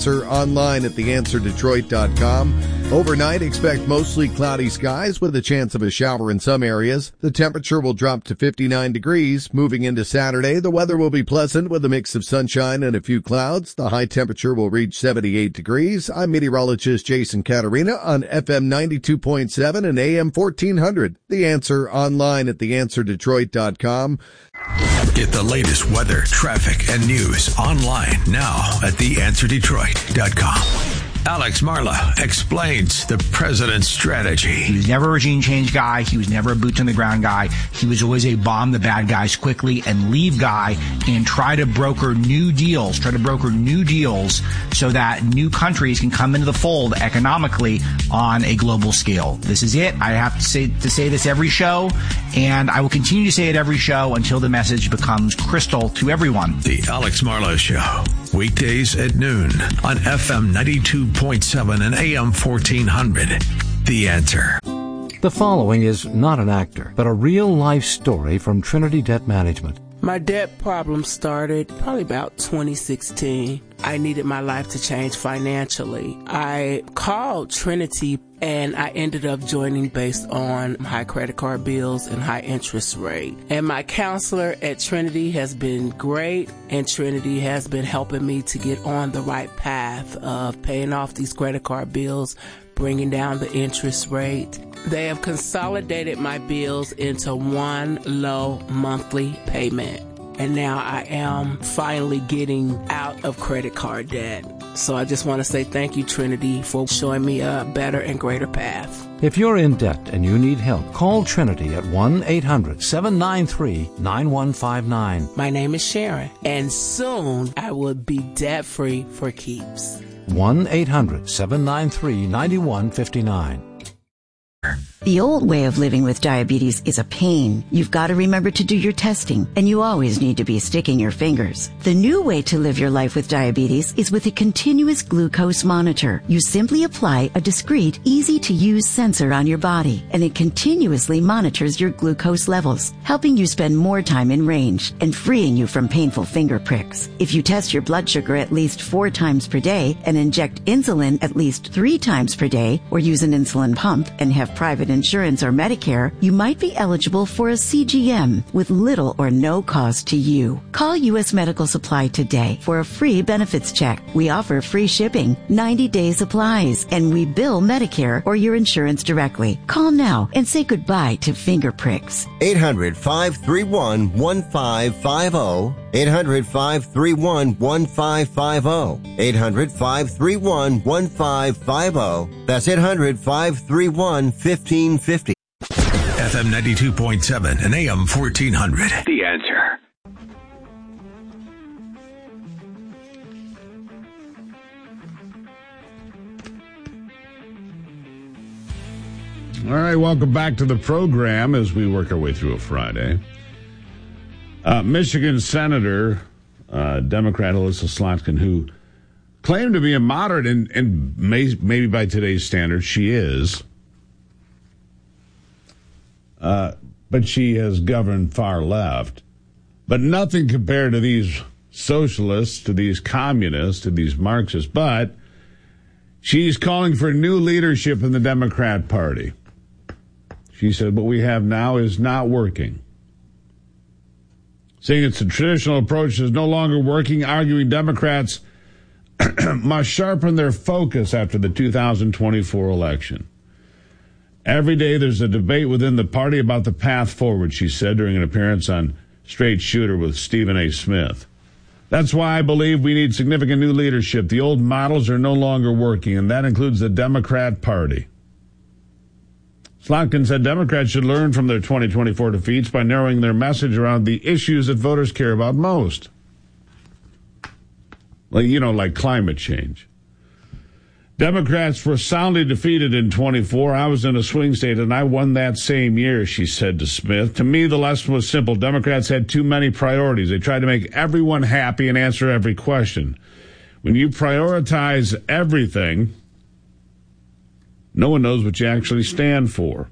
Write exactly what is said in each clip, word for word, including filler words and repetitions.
Answer online at the answer detroit dot com. Overnight, expect mostly cloudy skies with a chance of a shower in some areas. The temperature will drop to fifty-nine degrees. Moving into Saturday, the weather will be pleasant with a mix of sunshine and a few clouds. The high temperature will reach seventy-eight degrees. I'm meteorologist Jason Caterina on F M ninety-two point seven and A M fourteen hundred. The Answer online at the answer detroit dot com. Get the latest weather, traffic, and news online now at the answer detroit dot com. Alex Marla explains the president's strategy. He was never a regime change guy. He was never a boots on the ground guy. He was always a bomb the bad guys quickly and leave guy and try to broker new deals, try to broker new deals so that new countries can come into the fold economically on a global scale. This is it. I have to say, to say this every show, and I will continue to say it every show until the message becomes crystal to everyone. The Alex Marla Show, weekdays at noon on F M ninety-two point seven and A M fourteen hundred. The Answer. The following is not an actor, but a real-life story from Trinity Debt Management. My debt problem started probably about twenty sixteen. I needed my life to change financially. I called Trinity and I ended up joining based on high credit card bills and high interest rate. And my counselor at Trinity has been great, and Trinity has been helping me to get on the right path of paying off these credit card bills, bringing down the interest rate. They have consolidated my bills into one low monthly payment. And now I am finally getting out of credit card debt. So I just want to say thank you, Trinity, for showing me a better and greater path. If you're in debt and you need help, call Trinity at one eight hundred seven nine three nine one five nine. My name is Sharon, and soon I will be debt-free for keeps. one eight hundred seven nine three nine one five nine. The old way of living with diabetes is a pain. You've got to remember to do your testing, and you always need to be sticking your fingers. The new way to live your life with diabetes is with a continuous glucose monitor. You simply apply a discreet, easy-to-use sensor on your body, and it continuously monitors your glucose levels, helping you spend more time in range and freeing you from painful finger pricks. If you test your blood sugar at least four times per day and inject insulin at least three times per day, or use an insulin pump and have private insurance or Medicare, you might be eligible for a C G M with little or no cost to you. Call U S Medical Supply today for a free benefits check. We offer free shipping, ninety day supplies, and we bill Medicare or your insurance directly. Call now and say goodbye to finger pricks. eight hundred five three one one five five zero. eight hundred five three one one five five zero. eight hundred five three one one five five zero. That's eight hundred five three one one five five zero. F M ninety-two point seven and A M fourteen hundred. The Answer. All right, welcome back to the program as we work our way through a Friday. Uh, Michigan Senator, uh, Democrat Alyssa Slotkin, who claimed to be a moderate, and, and may, maybe by today's standards she is, uh, but she has governed far left. But nothing compared to these socialists, to these communists, to these Marxists. But she's calling for new leadership in the Democrat Party. She said what we have now is not working. Saying it's a traditional approach is no longer working, arguing Democrats must sharpen their focus after the two thousand twenty-four election. Every day there's a debate within the party about the path forward, she said during an appearance on Straight Shooter with Stephen A. Smith. That's why I believe we need significant new leadership. The old models are no longer working, and that includes the Democrat Party. Slotkin said Democrats should learn from their twenty twenty-four defeats by narrowing their message around the issues that voters care about most. Like, you know, like climate change. Democrats were soundly defeated in twenty-four. I was in a swing state, and I won that same year, she said to Smith. To me, the lesson was simple. Democrats had too many priorities. They tried to make everyone happy and answer every question. When you prioritize everything, no one knows what you actually stand for.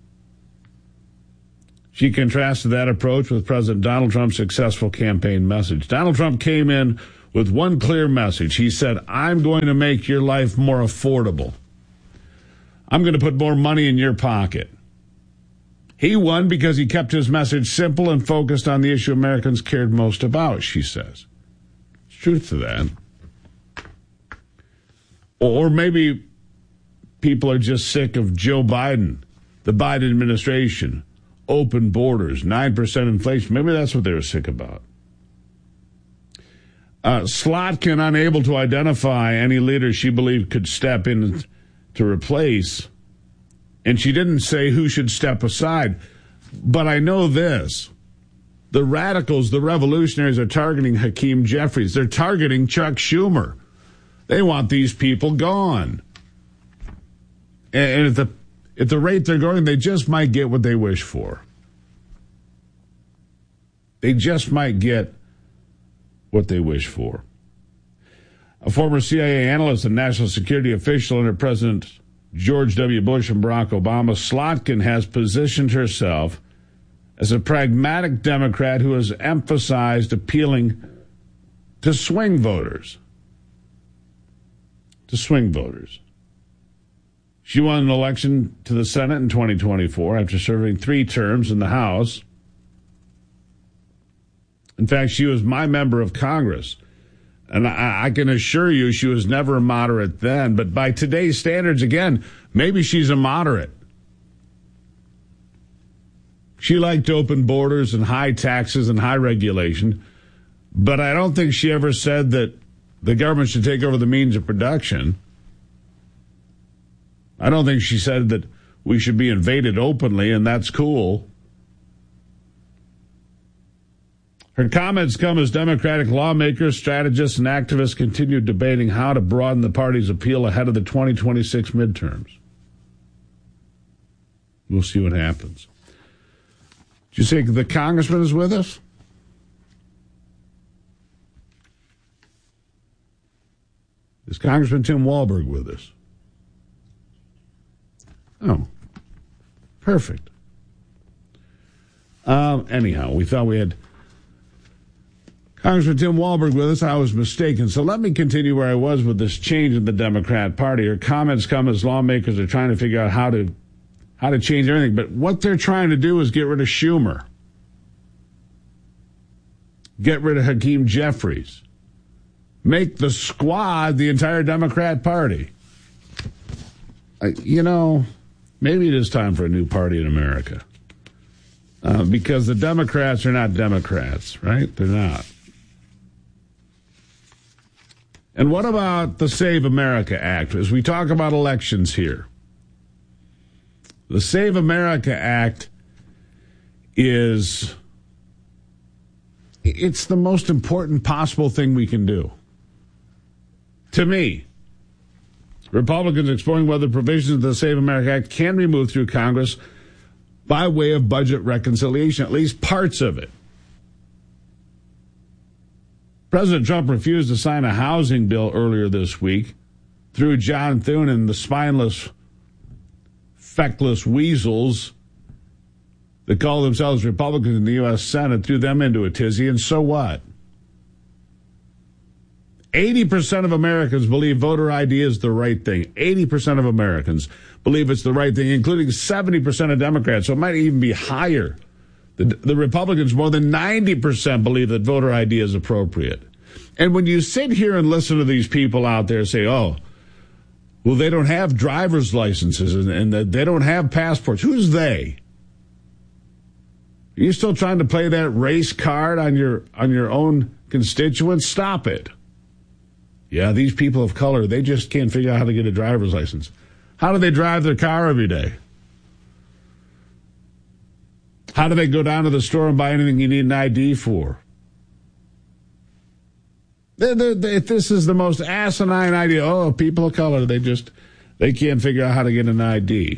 She contrasted that approach with President Donald Trump's successful campaign message. Donald Trump came in with one clear message. He said, I'm going to make your life more affordable. I'm going to put more money in your pocket. He won because he kept his message simple and focused on the issue Americans cared most about, she says. There's truth to that. Or maybe people are just sick of Joe Biden, the Biden administration, open borders, nine percent inflation. Maybe that's what they were sick about. Uh, Slotkin, unable to identify any leader she believed could step in to replace, and she didn't say who should step aside. But I know this. The radicals, the revolutionaries, are targeting Hakeem Jeffries. They're targeting Chuck Schumer. They want these people gone. And at the, at the rate they're going, they just might get what they wish for. They just might get what they wish for. A former C I A analyst and national security official under President George W. Bush and Barack Obama, Slotkin has positioned herself as a pragmatic Democrat who has emphasized appealing to swing voters. To swing voters. She won an election to the Senate in twenty twenty-four after serving three terms in the House. In fact, she was my member of Congress. And I, I can assure you she was never a moderate then. But by today's standards, again, maybe she's a moderate. She liked open borders and high taxes and high regulation. But I don't think she ever said that the government should take over the means of production. I don't think she said that we should be invaded openly, and that's cool. Her comments come as Democratic lawmakers, strategists, and activists continue debating how to broaden the party's appeal ahead of the twenty twenty-six midterms. We'll see what happens. Do you think the congressman is with us? Is Congressman Tim Walberg with us? Oh, perfect. Um, anyhow, we thought we had Congressman Tim Walberg with us. I was mistaken. So let me continue where I was with this change in the Democrat Party. Her comments come as lawmakers are trying to figure out how to how to change everything. But what they're trying to do is get rid of Schumer. Get rid of Hakeem Jeffries. Make the squad the entire Democrat Party. Uh, you know, maybe it is time for a new party in America. Uh, because the Democrats are not Democrats, right? They're not. And what about the Save America Act? As we talk about elections here, the Save America Act is, it's the most important possible thing we can do. To me, Republicans exploring whether provisions of the Save America Act can be moved through Congress by way of budget reconciliation, at least parts of it. President Trump refused to sign a housing bill earlier this week, threw John Thune and the spineless, feckless weasels that call themselves Republicans in the U S Senate, threw them into a tizzy, and so what? eighty percent of Americans believe voter I D is the right thing. eighty percent of Americans believe it's the right thing, including seventy percent of Democrats, so it might even be higher. The, the Republicans, more than ninety percent believe that voter I D is appropriate. And when you sit here and listen to these people out there say, oh, well, they don't have driver's licenses and, and they don't have passports. Who's they? Are you still trying to play that race card on your on your own constituents? Stop it. Yeah, these people of color, they just can't figure out how to get a driver's license. How do they drive their car every day? How do they go down to the store and buy anything you need an I D for? They're, they're, they, this is the most asinine idea. Oh, people of color, they just, they can't figure out how to get an I D.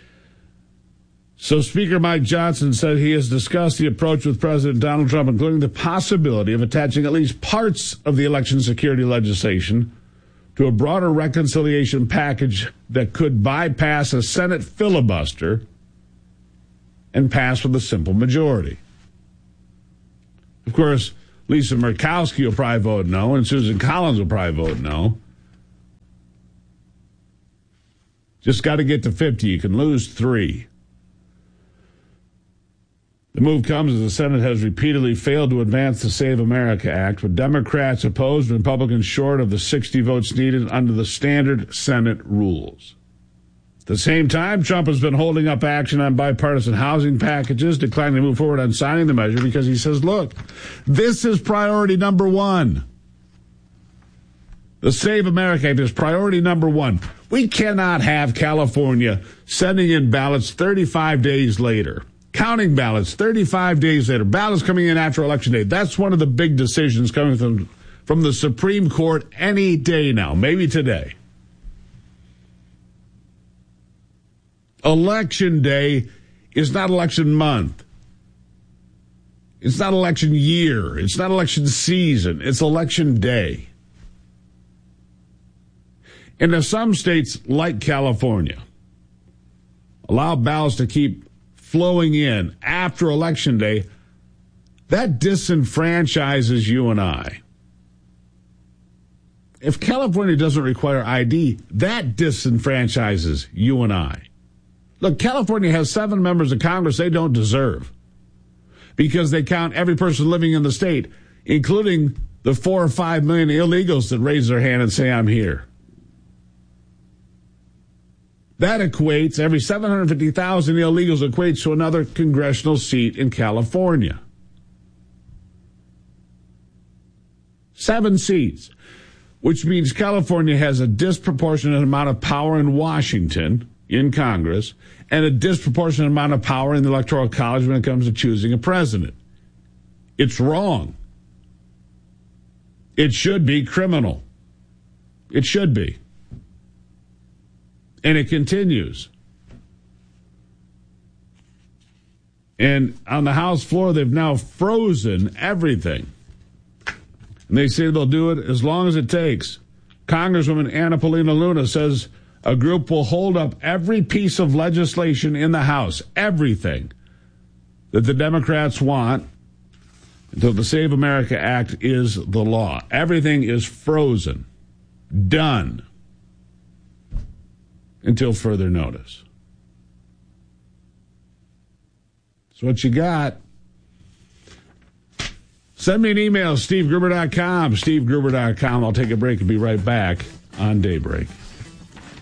So Speaker Mike Johnson said he has discussed the approach with President Donald Trump, including the possibility of attaching at least parts of the election security legislation to a broader reconciliation package that could bypass a Senate filibuster and pass with a simple majority. Of course, Lisa Murkowski will probably vote no, and Susan Collins will probably vote no. Just got to get to fifty. You can lose three. The move comes as the Senate has repeatedly failed to advance the Save America Act, with Democrats opposed and Republicans short of the sixty votes needed under the standard Senate rules. At the same time, Trump has been holding up action on bipartisan housing packages, declining to move forward on signing the measure because he says, look, this is priority number one. The Save America Act is priority number one. We cannot have California sending in ballots thirty-five days later, counting ballots thirty-five days later, ballots coming in after Election Day. That's one of the big decisions coming from, from the Supreme Court any day now, maybe today. Election Day is not election month. It's not election year. It's not election season. It's election day. And if some states, like California, allow ballots to keep flowing in after Election Day, that disenfranchises you and I. If California doesn't require I D, that disenfranchises you and I. Look, California has seven members of Congress they don't deserve because they count every person living in the state, including the four or five million illegals that raise their hand and say, I'm here. That equates, every seven hundred fifty thousand illegals equates to another congressional seat in California. Seven seats, which means California has a disproportionate amount of power in Washington, in Congress, and a disproportionate amount of power in the Electoral College when it comes to choosing a president. It's wrong. It should be criminal. It should be. And it continues. And on the House floor, they've now frozen everything. And they say they'll do it as long as it takes. Congresswoman Anna Paulina Luna says a group will hold up every piece of legislation in the House, everything that the Democrats want, until the Save America Act is the law. Everything is frozen. Done. Until further notice. So what you got? Send me an email, steve gruber dot com, steve gruber dot com. I'll take a break and be right back on Daybreak.